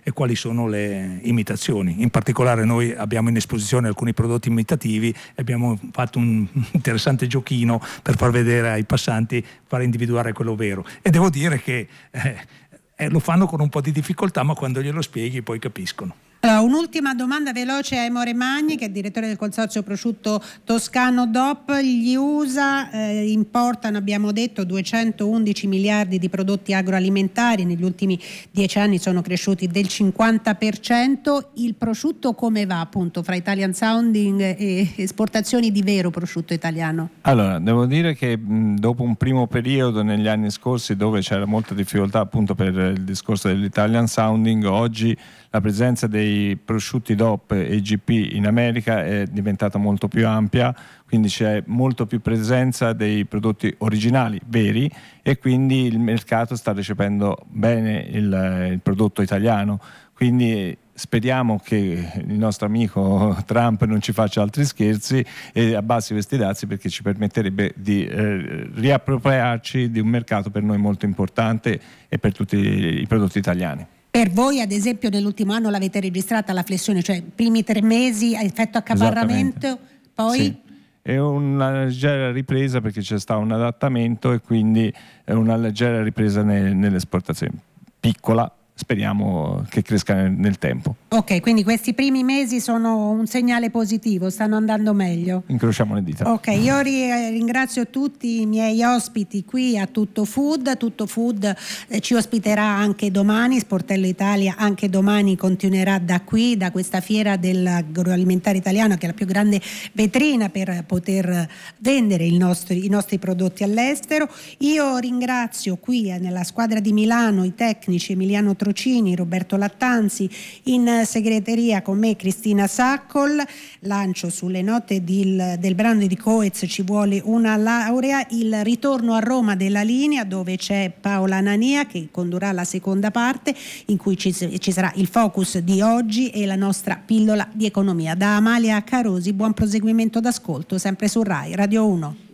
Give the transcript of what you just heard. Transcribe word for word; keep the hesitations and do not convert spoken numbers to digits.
e quali sono le imitazioni. In particolare noi abbiamo in esposizione alcuni prodotti imitativi e abbiamo fatto un interessante giochino per far vedere ai passanti, far individuare quello vero, e devo dire che eh, eh, lo fanno con un po' di difficoltà, ma quando glielo spieghi poi capiscono. Allora, un'ultima domanda veloce a Emore Magni, che è direttore del Consorzio Prosciutto Toscano D O P. Gli U S A eh, importano, abbiamo detto, duecentoundici miliardi di prodotti agroalimentari, negli ultimi dieci anni sono cresciuti del cinquanta per cento. Il prosciutto come va, appunto, fra Italian Sounding e esportazioni di vero prosciutto italiano? Allora, devo dire che mh, dopo un primo periodo negli anni scorsi dove c'era molta difficoltà appunto per il discorso dell'Italian Sounding, oggi la presenza dei prosciutti D O P e G P in America è diventata molto più ampia, quindi c'è molto più presenza dei prodotti originali, veri, e quindi il mercato sta recependo bene il, il prodotto italiano. Quindi speriamo che il nostro amico Trump non ci faccia altri scherzi e abbassi questi dazi, perché ci permetterebbe di eh, riappropriarci di un mercato per noi molto importante e per tutti i prodotti italiani. Per voi, ad esempio, nell'ultimo anno l'avete registrata la flessione, cioè primi tre mesi a effetto accaparramento, poi? Sì. È una leggera ripresa perché c'è stato un adattamento e quindi è una leggera ripresa ne, nell'esportazione, piccola, speriamo che cresca nel, nel tempo. Ok, quindi questi primi mesi sono un segnale positivo, stanno andando meglio. Incrociamo le dita. Ok, io ri- ringrazio tutti i miei ospiti qui a Tutto Food. Tutto Food eh, ci ospiterà anche domani, Sportello Italia anche domani continuerà da qui, da questa fiera dell'agroalimentare italiano, che è la più grande vetrina per poter vendere il nostro, i nostri prodotti all'estero. Io ringrazio qui eh, nella squadra di Milano i tecnici Emiliano Trocini, Roberto Lattanzi, in segreteria con me Cristina Saccol. Lancio sulle note di, del brano di Coez Ci vuole una laurea, il ritorno a Roma della linea, dove c'è Paola Anania che condurrà la seconda parte, in cui ci, ci sarà il focus di oggi e la nostra pillola di economia. Da Amalia Carosi, buon proseguimento d'ascolto sempre su Rai Radio uno.